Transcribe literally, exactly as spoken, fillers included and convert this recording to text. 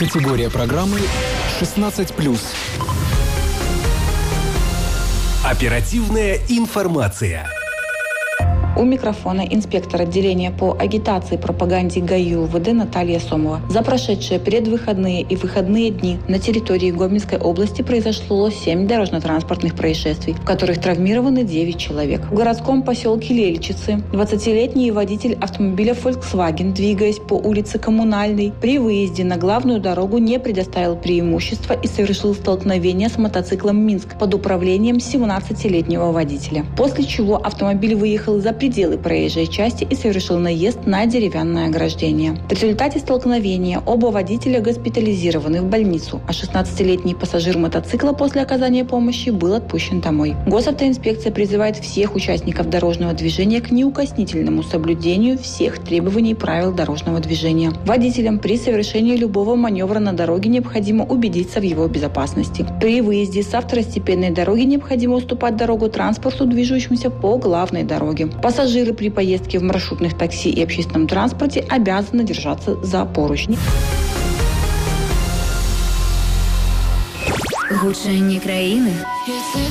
Категория программы шестнадцать плюс. Оперативная информация. У микрофона инспектор отделения по агитации и пропаганде ГАИ УВД Наталья Сомова. За прошедшие предвыходные и выходные дни на территории Гомельской области произошло семь дорожно-транспортных происшествий, в которых травмированы девять человек. В городском поселке Лельчицы двадцатилетний водитель автомобиля Volkswagen, двигаясь по улице Коммунальной, при выезде на главную дорогу не предоставил преимущества и совершил столкновение с мотоциклом «Минск» под управлением семнадцатилетнего водителя. После чего автомобиль выехал за пределы проезжей части и совершил наезд на деревянное ограждение. В результате столкновения оба водителя госпитализированы в больницу, а шестнадцатилетний пассажир мотоцикла после оказания помощи был отпущен домой. Госавтоинспекция призывает всех участников дорожного движения к неукоснительному соблюдению всех требований правил дорожного движения. Водителям при совершении любого маневра на дороге необходимо убедиться в его безопасности. При выезде со второстепенной дороги необходимо уступать дорогу транспорту, движущемуся по главной дороге. Пассажиры при поездке в маршрутных такси и общественном транспорте обязаны держаться за поручни. Гучання країни